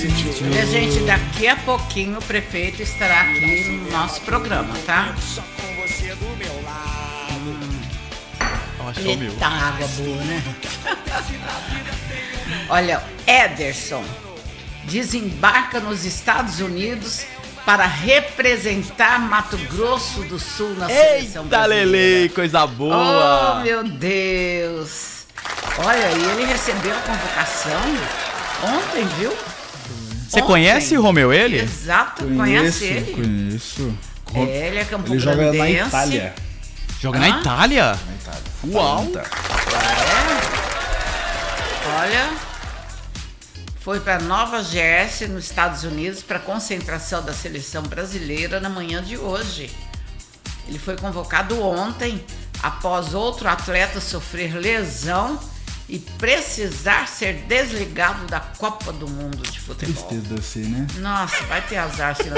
E a gente, daqui a pouquinho o prefeito estará aqui no nosso programa, tá? Eita, água boa, né? Olha, Ederson desembarca nos Estados Unidos para representar Mato Grosso do Sul na seleção brasileira. Lele, coisa boa! Oh, meu Deus! Olha, e ele recebeu a convocação ontem, viu? Você conhece, Romeu, ele? Exato, conhece ele. Conheço. Ele é campo Ele joga grandense. na Itália. Joga na Itália? Na Itália. Uau! Olha, foi para Nova Jersey, nos Estados Unidos, para concentração da seleção brasileira na manhã de hoje. Ele foi convocado ontem, após outro atleta sofrer lesão e precisar ser desligado da Copa do Mundo de Futebol. Tristeza deve ser, né? Nossa, vai ter azar se